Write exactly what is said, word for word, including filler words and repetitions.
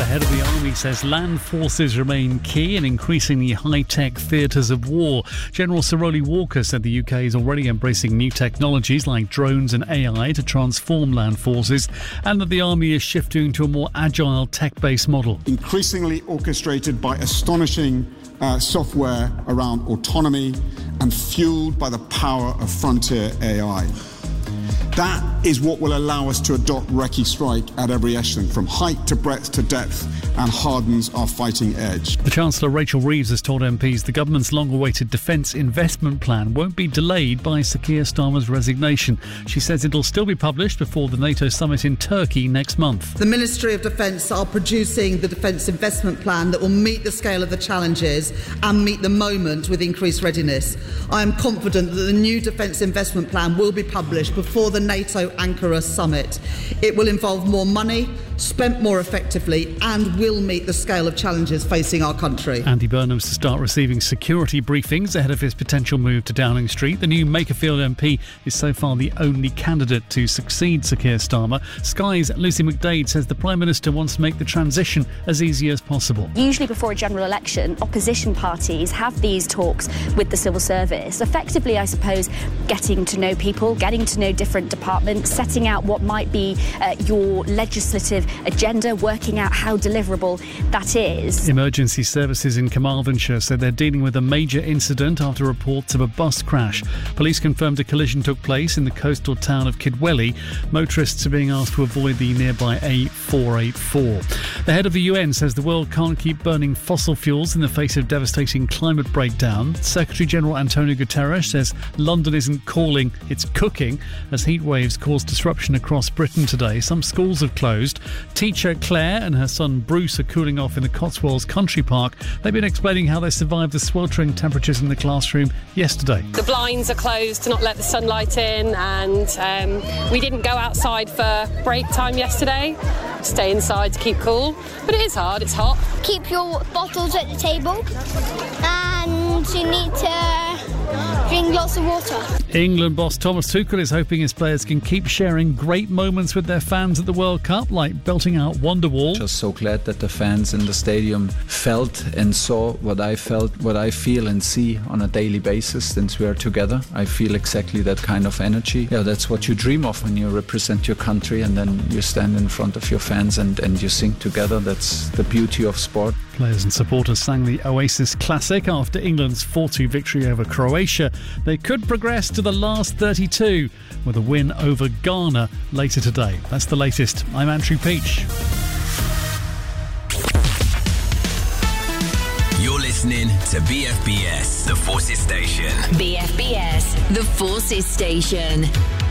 The head of the army says land forces remain key in increasingly high-tech theatres of war. General Sir Rowley Walker said the U K is already embracing new technologies like drones and A I to transform land forces, and that the army is shifting to a more agile tech-based model. Increasingly orchestrated by astonishing uh, software around autonomy and fuelled by the power of frontier A I. That is what will allow us to adopt recce strike at every echelon, from height to breadth to depth, and hardens our fighting edge. The Chancellor Rachel Reeves has told M Ps the government's long-awaited defence investment plan won't be delayed by Sir Keir Starmer's resignation. She says it'll still be published before the NATO summit in Turkey next month. The Ministry of Defence are producing the defence investment plan that will meet the scale of the challenges and meet the moment with increased readiness. I am confident that the new defence investment plan will be published before the NATO Ankara summit. It will involve more money, spent more effectively, and will meet the scale of challenges facing our country. Andy Burnham's to start receiving security briefings ahead of his potential move to Downing Street. The new Makerfield M P is so far the only candidate to succeed Sir Keir Starmer. Sky's Lucy McDade says the Prime Minister wants to make the transition as easy as possible. Usually before a general election, opposition parties have these talks with the civil service, effectively, I suppose, getting to know people, getting to know different departments, setting out what might be uh, your legislative agenda, working out how deliverable that is. Emergency services in Carmarthenshire said they're dealing with a major incident after reports of a bus crash. Police confirmed a collision took place in the coastal town of Kidwelly. Motorists are being asked to avoid the nearby A four eighty-four. The head of the U N says the world can't keep burning fossil fuels in the face of devastating climate breakdown. Secretary General Antonio Guterres says London isn't calling, it's cooking, as heat waves cause disruption across Britain today. Some schools have closed. Teacher Claire and her son Bruce are cooling off in the Cotswolds Country Park. They've been explaining how they survived the sweltering temperatures in the classroom yesterday. The blinds are closed to not let the sunlight in, and um, we didn't go outside for break time yesterday. Stay inside to keep cool, but it is hard, it's hot. Keep your bottles at the table, and you need to drink lots of water. England boss Thomas Tuchel is hoping his players can keep sharing great moments with their fans at the World Cup, like belting out Wonderwall. Just so glad that the fans in the stadium felt and saw what I felt, what I feel and see on a daily basis since we are together. I feel exactly that kind of energy. Yeah, that's what you dream of when you represent your country and then you stand in front of your fans and, and you sing together. That's the beauty of sport. Players and supporters sang the Oasis classic after England's four two victory over Croatia. They could progress to the last thirty-two with a win over Ghana later today. That's the latest. I'm Andrew Peach. You're listening to B F B S, the Forces Station. B F B S, the Forces Station.